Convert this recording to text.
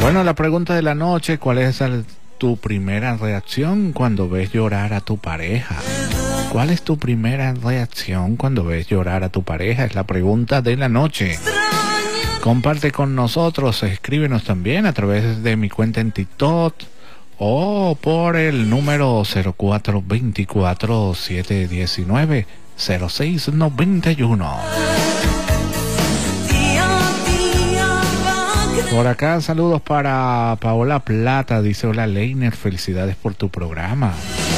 Bueno, la pregunta de la noche, ¿cuál es tu primera reacción cuando ves llorar a tu pareja? ¿Cuál es tu primera reacción cuando ves llorar a tu pareja? Es la pregunta de la noche. Comparte con nosotros, escríbenos también a través de mi cuenta en TikTok o por el número 0424-719-0691. Por acá saludos para Paola Plata, dice: hola Leiner, felicidades por tu programa.